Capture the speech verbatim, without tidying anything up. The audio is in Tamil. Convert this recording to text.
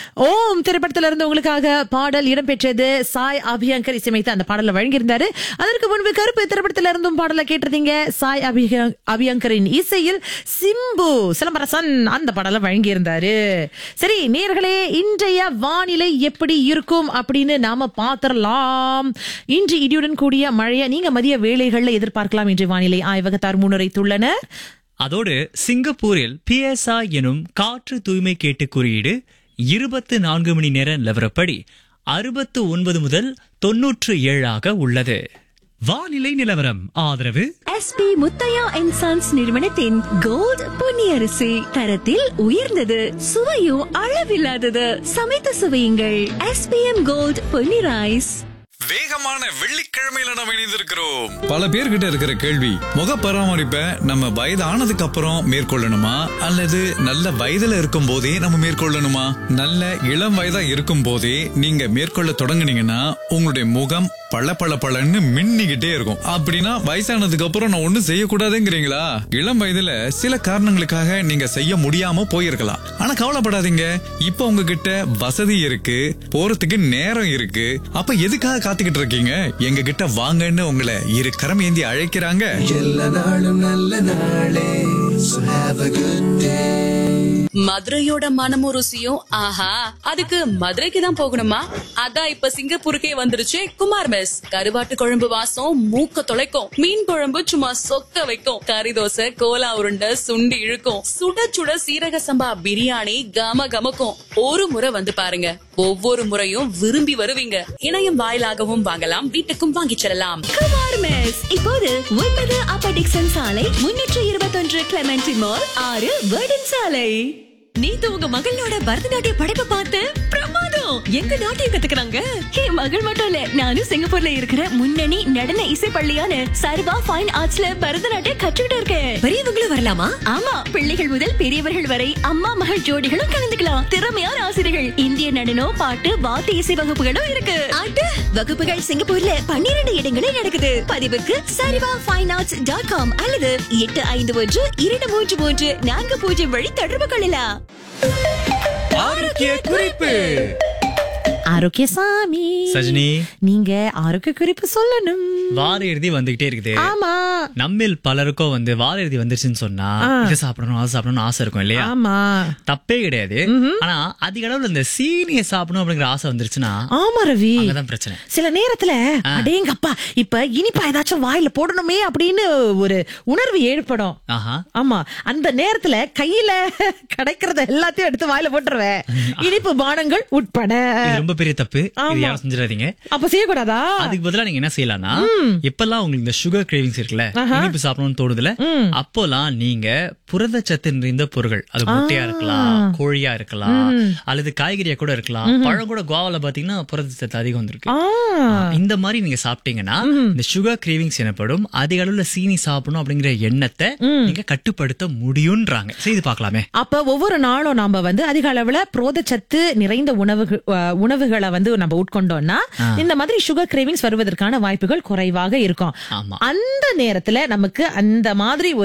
ஓம் திரைப்படத்துல இருந்து உங்களுக்காக பாடல் இடம்பெற்றது. சாய் அபியங்கர் இசையமைத்து அந்த பாடலை வழங்கியிருந்தாரு. அதற்கு முன்பு கருப்பு திரைப்படத்துல இருந்தும் பாடலை கேட்டிருந்தீங்க. சாய் அபிய அபியங்கரின் இசையில் சிம்பு சிலம்பரசன் அந்த பாடலை வழங்கியிருந்தாரு. சரி நேயர்களே, இன்றைய வானிலை எப்படி இருக்கும் அப்படின்னு நாம பாத்திரலாம். இன்று இடியுடன் கூடிய மழையை நீங்க மதிய வேளைகள்ல எதிர்பார்க்கலாம் என்று வானிலை ஆய்வகத்தார் முன்னுரைத்துள்ளனர். அதோடு சிங்கப்பூரில் பி எஸ் ஐ எனும் காற்று தூய்மை கேட்டு குறியீடு இருபத்தி நான்கு மணி நேர நிலவரப்படி அறுபத்து ஒன்பது முதல் தொன்னூற்று ஏழாக உள்ளது. வானிலை நிலவரம் ஆதரவு S B Muthiah and sons நிறுவனத்தின் கோல்ட் பொன்னியரிசி, தரத்தில் உயர்ந்தது, சுவையும் அளவில்லாதது. சமைத்து சுவையுங்கள். S B M gold Ponni rice. வேகமான வெள்ளிக்கிழமையில நம்ம இணைந்திருக்கிறோம். பல பேர்கிட்ட இருக்கிற கேள்வி, முக பராமரிப்பை நம்ம வயது ஆனதுக்கு அப்புறம் மேற்கொள்ளணுமா அல்லது நல்ல வயதுல இருக்கும் போதே நம்ம மேற்கொள்ளணுமா? நல்ல இளம் வயதா இருக்கும் போதே நீங்க மேற்கொள்ள தொடங்குனீங்கன்னா உங்களுடைய முகம் பள பள பளன்னு மின்னிக்கிட்டே இருக்கும். அப்படின்னா வயசானதுக்கு அப்புறம் நான் ஒண்ணும் செய்யக்கூடாதுங்கிறீங்களா? இளம் வயதுல சில காரணங்களுக்காக நீங்க செய்ய முடியாம போயிருக்கலாம். ஆனா கவலைப்படாதீங்க, இப்ப உங்ககிட்ட வசதி இருக்கு, போறதுக்கு நேரம் இருக்கு. அப்ப எதுக்காக காத்துக்கிட்டு இருக்கீங்க? எங்க கிட்ட வாங்கன்னு உங்களை இரு கரம் ஏந்தி அழைக்கிறாங்க. எல்லா நாளும் நல்ல நாளே. So have a good day. மதுரையோட மனமும் ருசியும் ஆஹா, அதுக்கு மதுரைக்கு தான் போகணுமா? அதான் இப்ப சிங்கப்பூருக்கே வந்துருச்சு குமார் மெஸ். கருவாட்டு குழம்பு வாசம் மூக்க தொலைக்கும், மீன் குழம்பு சும்மா சொக்க வைக்கும், கறி தோசை கோலா உருண்டை சுண்டி இழுக்கும், சுட சுட சீரக சம்பா பிரியாணி கம கமக்கும். ஒரு முறை வந்து பாருங்க, ஒவ்வொரு முறையும் விரும்பி வருவீங்க. இணையம் வாயிலாகவும் வாங்கலாம், வீட்டுக்கும் வாங்கிச் செல்லலாம். குமார் மெஸ் இப்போது ஒன்பது அப்பர் டிக்சன் சாலை, முன்னூற்று இருபத்தொன்று கிளமெண்டி மால், ஆறு வேர்டன் சாலை. நீங்க உங்க மகளோட பரதநாட்டிய படைப்பை பார்த்து பிரமாதம். எங்க நாட்டியம் கத்துக்கிறாங்க. என் மகள் மட்டும் இல்ல, நானும் சிங்கப்பூர்ல இருக்கிற முன்னணி நடன இசை பள்ளியான சர்வா ஃபைன் ஆர்ட்ஸ்ல பரதநாட்டியம் கற்றுக்கிட்டு இருக்கேன். பெரியவங்களும் வரலாமா? ஆமா, பிள்ளைகள் முதல் பெரியவர்கள் வரை அம்மா மகள் ஜோடிகளும் கலந்துக்கலாம். திறமையான ஆசிரியர்கள், இந்திய நடனம், பாட்டு, வாத்திய இசை வகுப்புகளும் இருக்கு. ஆட்டு வகுப்புகள் சிங்கப்பூர்ல பன்னிரண்டு இடங்களில் நடக்குது. பதிவுக்கு சரிவா ஃபைன் ஆர்ட்ஸ் டாட் காம் அல்லது எட்டு ஐந்து ஒன்று இரண்டு மூன்று மூன்று நான்கு பூஜ்ஜியம் வழி தொடர்பு கொள்ளலாம். ஆரோக்கிய குறிப்பு. ஆரோக்கிய சாமி சஜினி, நீங்க ஆரோக்கிய குறிப்பு சொல்லணும். வார இறுதி வந்துகிட்டே இருக்குது. ஆமா, நம்மில் பலருக்கும் வந்து வார இறுதி வந்துருச்சுன்னு சொன்னா இதை சாப்பிடணும் அதை சாப்பிடணும் ஆசை இருக்கும் இல்லையா? ஆமா, தப்பே கிடையாது. ஆனா அதிக அளவுல இந்த சீனியை சாப்பிடணும் அப்படிங்கிற ஆசை வந்துருச்சுன்னா ஆமா ரவி, அங்கதான் பிரச்சனை. சில நேரத்துல அடேங்கப்பா இப்ப இனிப்பா ஏதாச்சும் வாயில போடணுமே அப்படின்னு ஒரு உணர்வு ஏற்படும். ஆஹா, ஆமா, அந்த நேரத்துல கையில கிடைக்கிறத எல்லாத்தையும் எடுத்து வாயில போட்டுருவேன், இனிப்பு பானங்கள் உட்பட. இது ரொம்ப பெரிய தப்பு. இது யாரும் செஞ்சிடாதீங்க. அப்ப செய்யக்கூடாதா? அதுக்கு பதிலா நீங்க என்ன செய்யலாம்னா, இப்பெல்லாம் உங்களுக்கு இந்த சுகர் கிரேவிங்ஸ் இருக்குல்ல, இனிப்பு சாப்பிடணும்னு தோணுதுல, அப்போலாம் நீங்க புரதச்சத்து நிறைந்த பொருட்கள், அது முட்டையா இருக்கலாம், கோழியா இருக்கலாம், அல்லது காய்கறியா கூட இருக்கலாம், பழம் கூட கோவால பாத்தீங்கன்னா புரதச்சத்து அதிகம் வந்திருக்கு. இந்த மாதிரி நீங்க சாப்பிட்டீங்கன்னா இந்த சுகர் கிரேவிங்ஸ் எனப்படும் அதிக அளவுல சீனி சாப்பிடணும் அப்படிங்கிற எண்ணத்தை நீங்க கட்டுப்படுத்த முடியும்ன்றாங்க. செய்து பார்க்கலாமே. அப்ப ஒவ்வொரு நாளும் நாம வந்து அதிக அளவுல புரதச்சத்து நிறைந்த உணவுகள் உணவுகளை வந்து நம்ம உட்கொண்டோம்னா இந்த மாதிரி சுகர் கிரேவிங்ஸ் வருவதற்கான வாய்ப்புகள் குறைவாக இருக்கும். அந்த நேரத்துல நமக்கு அந்த மாதிரி